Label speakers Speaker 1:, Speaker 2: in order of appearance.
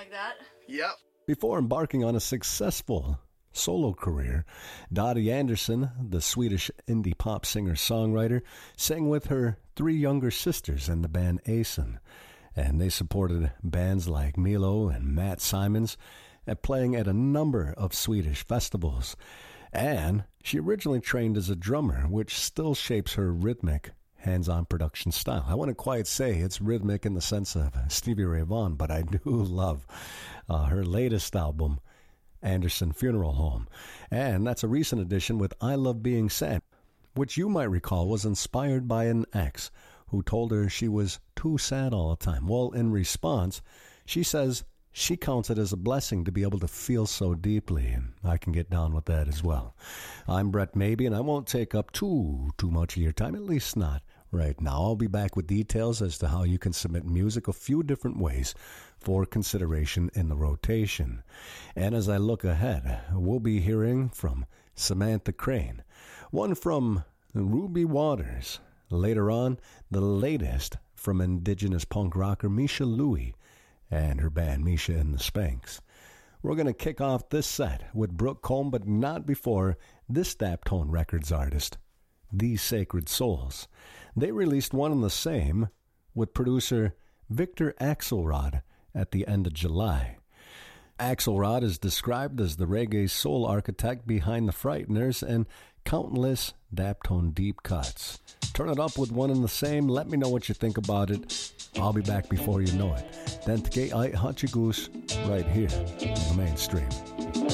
Speaker 1: like that.
Speaker 2: Yep.
Speaker 3: Before embarking on a successful solo career, Dottie Andersson, the Swedish indie pop singer-songwriter, sang with her 3 younger sisters in the band Asen, and they supported bands like Milo and Matt Simons, playing at a number of Swedish festivals. And she originally trained as a drummer, which still shapes her rhythmic, hands-on production style. I wouldn't quite say it's rhythmic in the sense of Stevie Ray Vaughan, but I do love her latest album, Anderson Funeral Home. And that's a recent addition with I Love Being Sad, which you might recall was inspired by an ex who told her she was too sad all the time. Well, in response, she says she counts it as a blessing to be able to feel so deeply, and I can get down with that as well. I'm Brett Maybe, and I won't take up too much of your time, at least not right now. I'll be back with details as to how you can submit music a few different ways for consideration in the rotation. And as I look ahead, we'll be hearing from Samantha Crane, one from Ruby Waters. Later on, the latest from Indigenous punk rocker Misha Louie and her band Misha and the Spanks. We're going to kick off this set with Brooke Combe, but not before this Daptone Records artist, These Sacred Souls. They released one and the same with producer Victor Axelrod at the end of July. Axelrod is described as the reggae soul architect behind the Frighteners and countless Daptone deep cuts. Turn it up with one and the same. Let me know what you think about it. I'll be back before you know it. Then Tkei Ai Hachigus right here on the mainstream.